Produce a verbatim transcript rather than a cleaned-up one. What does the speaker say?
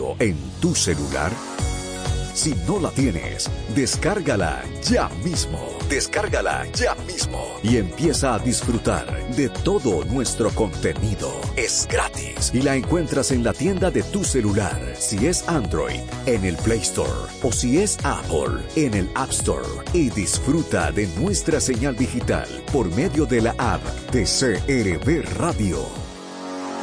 Radio en tu celular? Si no la tienes, descárgala ya mismo. Descárgala ya mismo y empieza a disfrutar de todo nuestro contenido. Es gratis y la encuentras en la tienda de tu celular. Si es Android, en el Play Store, o si es Apple, en el App Store. Y disfruta de nuestra señal digital por medio de la app de C R B Radio.